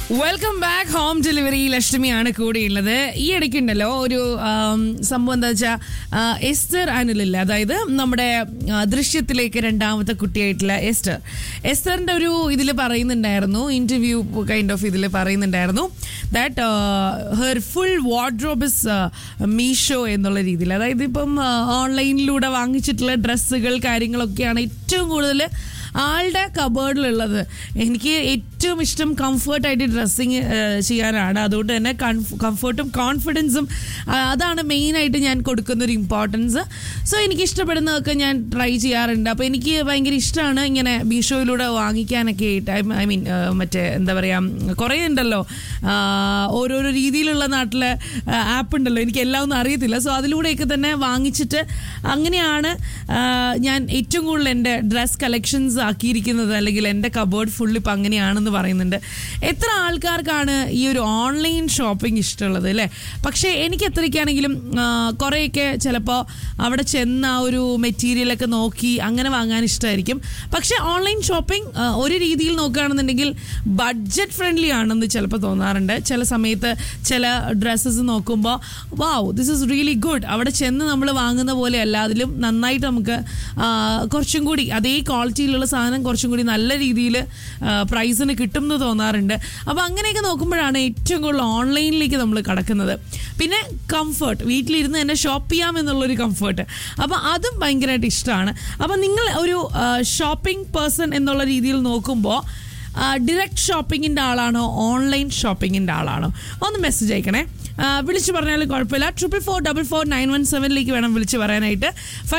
Welcome back. Home delivery ലക്ഷ്മിയാണ് കൂടെയുള്ളത്. ഈ ഇടയ്ക്കുണ്ടല്ലോ ഒരു സംഭവം എന്താ വെച്ചാൽ എസ്റ്റർ അനിലില്ല, അതായത് നമ്മുടെ ദൃശ്യത്തിലേക്ക് രണ്ടാമത്തെ കുട്ടിയായിട്ടുള്ള എസ്റ്ററിന്റെ ഒരു ഇതിൽ പറയുന്നുണ്ടായിരുന്നു, ഇന്റർവ്യൂ കൈൻഡ് ഓഫ് ഇതിൽ പറയുന്നുണ്ടായിരുന്നു that her full wardrobe is Meesho എന്നുള്ള രീതിയിൽ. അതായത് ഇപ്പം ഓൺലൈനിലൂടെ വാങ്ങിച്ചിട്ടുള്ള ഡ്രസ്സുകൾ കാര്യങ്ങളൊക്കെയാണ് ഏറ്റവും കൂടുതൽ ആളുടെ കബേർഡിലുള്ളത്. എനിക്ക് ഏറ്റവും ഇഷ്ടം കംഫർട്ടായിട്ട് ഡ്രസ്സിങ് ചെയ്യാനാണ്. അതുകൊണ്ട് തന്നെ കംഫർട്ടും കോൺഫിഡൻസും അതാണ് മെയിനായിട്ട് ഞാൻ കൊടുക്കുന്നൊരു ഇമ്പോർട്ടൻസ്. സോ എനിക്ക് ഇഷ്ടപ്പെടുന്നതൊക്കെ ഞാൻ ട്രൈ ചെയ്യാറുണ്ട്. അപ്പോൾ എനിക്ക് ഭയങ്കര ഇഷ്ടമാണ് ഇങ്ങനെ മീഷോയിലൂടെ വാങ്ങിക്കാനൊക്കെ. ഐ മീൻ മറ്റേ എന്താ പറയുക, കുറേ ഉണ്ടല്ലോ ഓരോരോ രീതിയിലുള്ള നാട്ടിലെ ആപ്പ് ഉണ്ടല്ലോ, എനിക്ക് എല്ലാം ഒന്നും അറിയത്തില്ല. സോ അതിലൂടെയൊക്കെ തന്നെ വാങ്ങിച്ചിട്ട് അങ്ങനെയാണ് ഞാൻ ഏറ്റവും കൂടുതൽ എൻ്റെ ഡ്രസ് കളക്ഷൻസ് ആക്കിയിരിക്കുന്നത്. അല്ലെങ്കിൽ എൻ്റെ കബേർഡ് ഫുൾ ഇപ്പം അങ്ങനെയാണെന്ന് പറയുന്നുണ്ട്. എത്ര ആൾക്കാർക്കാണ് ഈ ഒരു ഓൺലൈൻ ഷോപ്പിംഗ് ഇഷ്ടമുള്ളത് അല്ലേ? പക്ഷേ എനിക്ക് എത്രയ്ക്കാണെങ്കിലും കുറേയൊക്കെ ചിലപ്പോൾ അവിടെ ചെന്ന ആ ഒരു മെറ്റീരിയലൊക്കെ നോക്കി അങ്ങനെ വാങ്ങാൻ ഇഷ്ടമായിരിക്കും. പക്ഷേ ഓൺലൈൻ ഷോപ്പിംഗ് ഒരു രീതിയിൽ നോക്കുകയാണെന്നുണ്ടെങ്കിൽ ബഡ്ജറ്റ് ഫ്രണ്ട്ലി ആണെന്ന് ചിലപ്പോൾ തോന്നാറുണ്ട്. ചില സമയത്ത് ചില ഡ്രസ്സസ് നോക്കുമ്പോൾ വാവ്, ദിസ് ഇസ് റിയലി ഗുഡ്. അവിടെ ചെന്ന് നമ്മൾ വാങ്ങുന്ന പോലെ അല്ല, അതിലും നന്നായിട്ട് നമുക്ക് കുറച്ചും കൂടി അതേ ക്വാളിറ്റിയിലുള്ള സാധനം കുറച്ചും കൂടി നല്ല രീതിയിൽ പ്രൈസിന് കിട്ടും എന്ന് തോന്നാറുണ്ട്. അപ്പോൾ അങ്ങനെയൊക്കെ നോക്കുമ്പോഴാണ് ഏറ്റവും കൂടുതൽ ഓൺലൈനിലേക്ക് നമ്മൾ കടക്കുന്നത്. പിന്നെ കംഫർട്ട്, വീട്ടിലിരുന്ന് തന്നെ ഷോപ്പ് ചെയ്യാം എന്നുള്ളൊരു കംഫർട്ട്, അപ്പോൾ അതും ഭയങ്കരമായിട്ട് ഇഷ്ടമാണ്. അപ്പോൾ നിങ്ങൾ ഒരു ഷോപ്പിംഗ് പേഴ്സൺ എന്നുള്ള രീതിയിൽ നോക്കുമ്പോൾ ഡിറക്റ്റ് ഷോപ്പിങ്ങിൻ്റെ ആളാണോ ഓൺലൈൻ ഷോപ്പിങ്ങിൻ്റെ ആളാണോ? ഒന്ന് മെസ്സേജ് അയക്കണേ. വിളിച്ച് പറഞ്ഞാലും കുഴപ്പമില്ല. 444-491-7 വേണം വിളിച്ച് പറയാനായിട്ട്.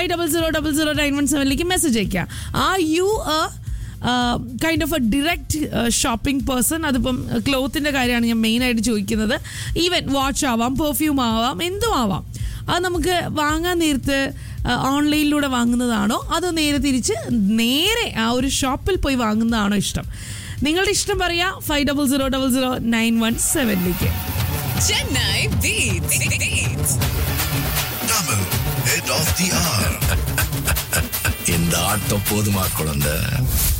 500-00-917 മെസ്സേജ് അയക്കുക. Are you kind of A direct shopping person? അതിപ്പം ക്ലോത്തിൻ്റെ കാര്യമാണ് ഞാൻ മെയിനായിട്ട് ചോദിക്കുന്നത്. ഈവൻ വാച്ച് ആവാം, പെർഫ്യൂം ആവാം, എന്തും ആവാം. അത് നമുക്ക് വാങ്ങാൻ നേരത്ത് ഓൺലൈനിലൂടെ വാങ്ങുന്നതാണോ അതോ നേരെ തിരിച്ച് നേരെ ആ ഒരു ഷോപ്പിൽ പോയി വാങ്ങുന്നതാണോ ഇഷ്ടം? നിങ്ങളുടെ ഇഷ്ടം പറയാം 500-00-917. Chennai Beats. Double head of the hour. இந்த ஆட்டம் போதுமா குழந்தை?